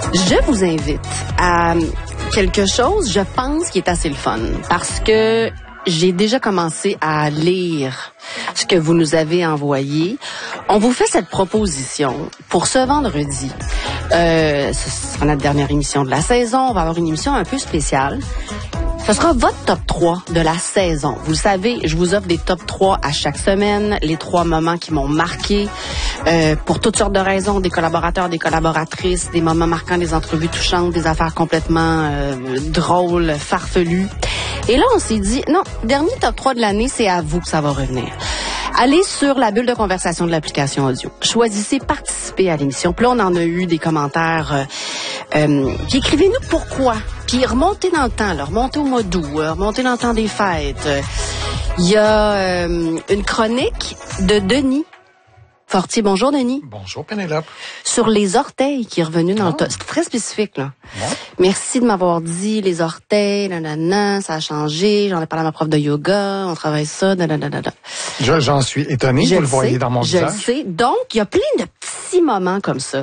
Je vous invite à quelque chose, je pense, qui est assez le fun. Parce que j'ai déjà commencé à lire ce que vous nous avez envoyé. On vous fait cette proposition pour ce vendredi. Ce sera notre dernière émission de la saison. On va avoir une émission un peu spéciale. Ce sera votre top 3 de la saison. Vous le savez, je vous offre des top 3 à chaque semaine, les 3 moments qui m'ont marqué pour toutes sortes de raisons, des collaborateurs, des collaboratrices, des moments marquants, des entrevues touchantes, des affaires complètement drôles, farfelues. Et là, on s'est dit, non, dernier top 3 de l'année, c'est à vous que ça va revenir. Allez sur la bulle de conversation de l'application audio. Choisissez participer à l'émission. Puis là, on en a eu des commentaires. Puis écrivez-nous pourquoi. Puis remontez dans le temps, là, remontez au mois d'août, remontez dans le temps des fêtes. Il y a une chronique de Denis Fortier. Bonjour, Denis. Bonjour, Pénélope. Sur les orteils qui est revenu dans le top. C'est très spécifique, là. Ouais. Merci de m'avoir dit les orteils, nanana, ça a changé. J'en ai parlé à ma prof de yoga, on travaille ça, nanana. J'en suis étonné, vous le voyez dans mon visage. Je le sais. Donc, il y a plein de petits moments comme ça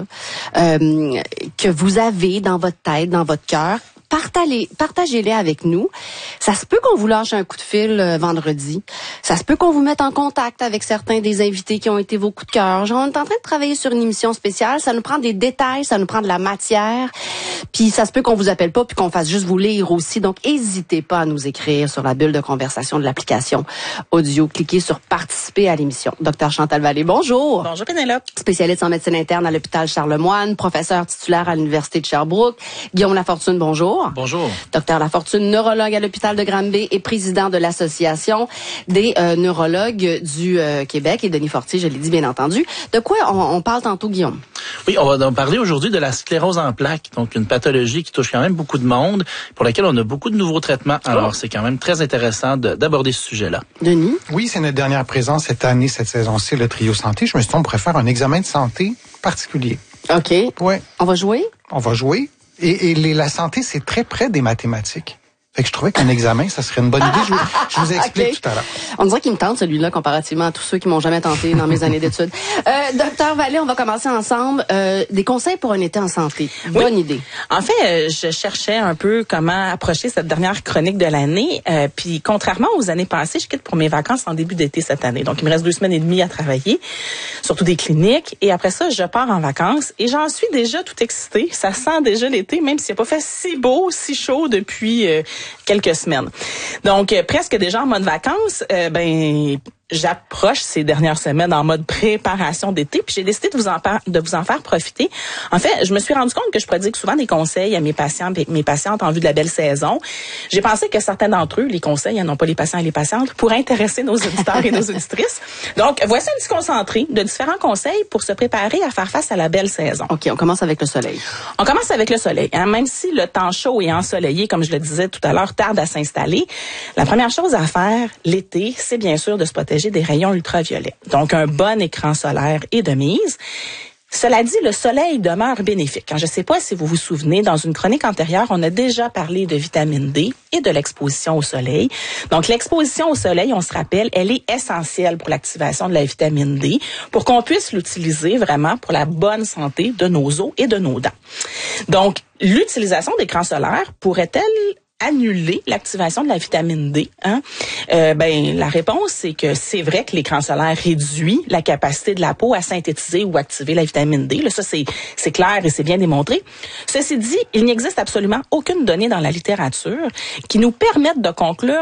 que vous avez dans votre tête, dans votre cœur. Partagez-les avec nous. Ça se peut qu'on vous lâche un coup de fil vendredi. Ça se peut qu'on vous mette en contact avec certains des invités qui ont été vos coups de cœur. On est en train de travailler sur une émission spéciale. Ça nous prend des détails, ça nous prend de la matière. Puis ça se peut qu'on vous appelle pas puis qu'on fasse juste vous lire aussi. Donc, n'hésitez pas à nous écrire sur la bulle de conversation de l'application audio. Cliquez sur participer à l'émission. Docteur Chantal Vallée, bonjour. Bonjour Pénélope. Spécialiste en médecine interne à l'hôpital Charlemagne, professeur titulaire à l'Université de Sherbrooke. Guillaume Lafortune, bonjour. Bonjour. Docteur Lafortune, neurologue à l'hôpital de Granby et président de l'Association des neurologues du Québec. Et Denis Fortier, je l'ai dit bien entendu. De quoi on parle tantôt, Guillaume? Oui, on va parler aujourd'hui de la sclérose en plaques, donc une pathologie qui touche quand même beaucoup de monde, pour laquelle on a beaucoup de nouveaux traitements. Alors, c'est quand même très intéressant d'aborder ce sujet-là. Denis? Oui, c'est notre dernière présence cette année, cette saison-ci, le trio santé. Je me suis dit, on pourrait faire un examen de santé particulier. OK. Ouais. On va jouer? On va jouer. Et la santé, c'est très près des mathématiques. Fait que je trouvais qu'un examen, ça serait une bonne idée. Je vous explique okay. tout à l'heure. On dirait qu'il me tente, celui-là, comparativement à tous ceux qui m'ont jamais tenté dans mes années d'études. Docteur Vallée, on va commencer ensemble. Des conseils pour un été en santé. Bonne idée. En fait, je cherchais un peu comment approcher cette dernière chronique de l'année. Puis, contrairement aux années passées, je quitte pour mes vacances en début d'été cette année. Donc, il me reste 2 semaines et demie à travailler, surtout des cliniques. Et après ça, je pars en vacances et j'en suis déjà tout excitée. Ça sent déjà l'été, même s'il n'a pas fait si beau, si chaud depuis quelques semaines. Donc, presque déjà en mode vacances, j'approche ces dernières semaines en mode préparation d'été, puis j'ai décidé de vous en faire profiter. En fait, je me suis rendu compte que je prodigue souvent des conseils à mes patients et mes patientes en vue de la belle saison. J'ai pensé que certains d'entre eux, les conseils, non pas les patients et les patientes, pourraient intéresser nos auditeurs et nos auditrices. Donc, voici un petit concentré de différents conseils pour se préparer à faire face à la belle saison. OK, on commence avec le soleil. On commence avec le soleil. Hein? Même si le temps chaud et ensoleillé, comme je le disais tout à l'heure, tarde à s'installer, la première chose à faire l'été, c'est bien sûr de se protéger des rayons ultraviolets. Donc, un bon écran solaire est de mise. Cela dit, le soleil demeure bénéfique. Je ne sais pas si vous vous souvenez, dans une chronique antérieure, on a déjà parlé de vitamine D et de l'exposition au soleil. Donc, l'exposition au soleil, on se rappelle, elle est essentielle pour l'activation de la vitamine D, pour qu'on puisse l'utiliser vraiment pour la bonne santé de nos os et de nos dents. Donc, l'utilisation d'écran solaire pourrait-elle annuler l'activation de la vitamine D? Hein? La réponse, c'est que c'est vrai que l'écran solaire réduit la capacité de la peau à synthétiser ou activer la vitamine D. Là, ça, c'est clair et c'est bien démontré. Ceci dit, il n'existe absolument aucune donnée dans la littérature qui nous permette de conclure